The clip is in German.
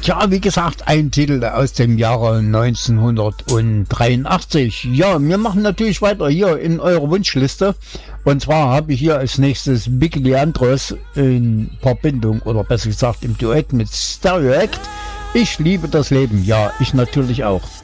Tja, wie gesagt, ein Titel aus dem Jahre 1983. Ja, wir machen natürlich weiter hier in eurer Wunschliste. Und zwar habe ich hier als nächstes Big Leandros in Verbindung oder besser gesagt im Duett mit Stereo Act. Ich liebe das Leben. Ja, ich natürlich auch.